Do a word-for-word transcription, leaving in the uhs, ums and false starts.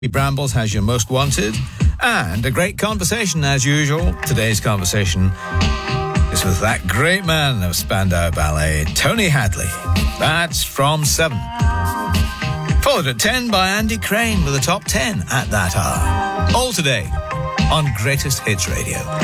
Brambles has your most wanted, and a great conversation as usual. Today's conversation is with that great man of Spandau Ballet, Tony Hadley. That's from seven. Followed at ten by Andy Crane with a top ten at that hour. All today on Greatest Hits Radio.